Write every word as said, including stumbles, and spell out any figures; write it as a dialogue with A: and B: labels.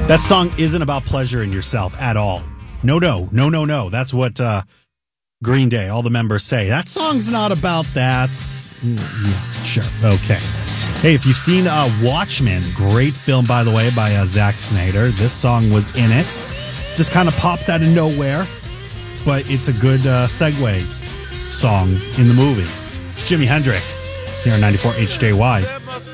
A: That song isn't about pleasure in yourself at all. No, no, no, no, no. That's what uh, Green Day, all the members say. That song's not about that. Mm, yeah, sure. Okay. Hey, if you've seen uh, Watchmen, great film, by the way, by uh, Zack Snyder. This song was in it. Just kind of pops out of nowhere, but it's a good uh, segue song in the movie. It's Jimi Hendrix here on ninety-four H J Y.